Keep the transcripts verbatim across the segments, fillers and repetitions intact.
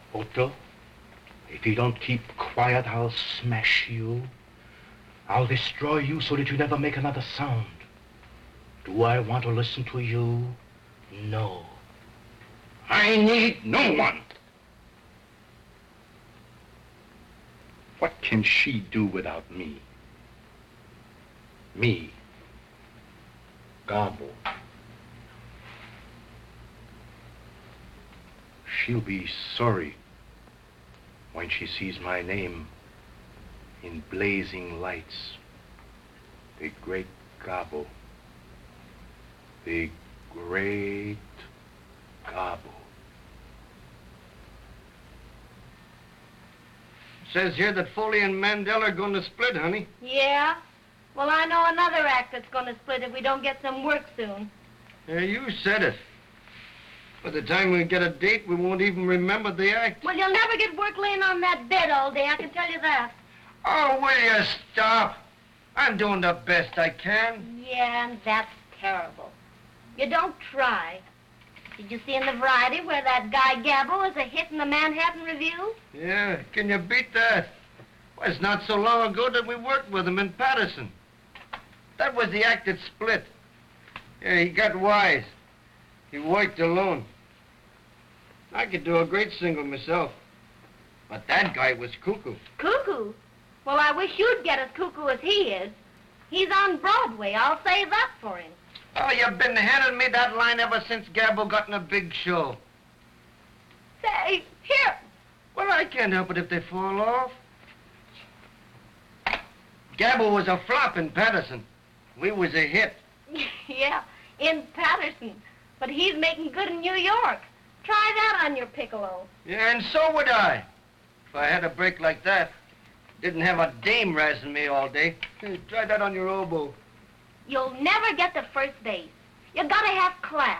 Otto, if you don't keep quiet, I'll smash you. I'll destroy you so that you never make another sound. Do I want to listen to you? No. I need no one. What can she do without me? Me. Gobble. She'll be sorry when she sees my name in blazing lights. The great Gobble. The great Gobble. Says here that Foley and Mandel are going to split, honey. Yeah? Well, I know another act that's going to split if we don't get some work soon. Yeah, you said it. By the time we get a date, we won't even remember the act. Well, you'll never get work laying on that bed all day, I can tell you that. Oh, will you stop? I'm doing the best I can. Yeah, and that's terrible. You don't try. Did you see in the Variety where that guy Gabbo is a hit in the Manhattan Review? Yeah, can you beat that? Well, it's not so long ago that we worked with him in Patterson. That was the act that split. Yeah, he got wise. He worked alone. I could do a great single myself. But that guy was cuckoo. Cuckoo? Well, I wish you'd get as cuckoo as he is. He's on Broadway. I'll say that for him. Oh, you've been handing me that line ever since Gabbo got in a big show. Say, here. Well, I can't help it if they fall off. Gabbo was a flop in Patterson. We was a hit. Yeah, in Patterson. But he's making good in New York. Try that on your piccolo. Yeah, and so would I. If I had a break like that. Didn't have a dame razzing me all day. Hey, try that on your oboe. You'll never get to first base. You gotta have class.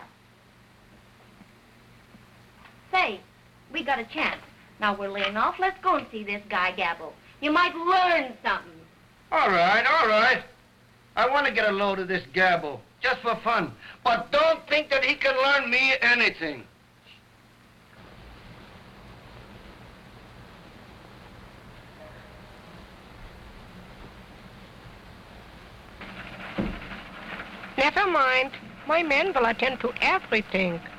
Say, we got a chance. Now we're laying off. Let's go and see this guy, Gabbo. You might learn something. All right, all right. I want to get a load of this Gabbo, just for fun. But don't think that he can learn me anything. Never mind. My men will attend to everything.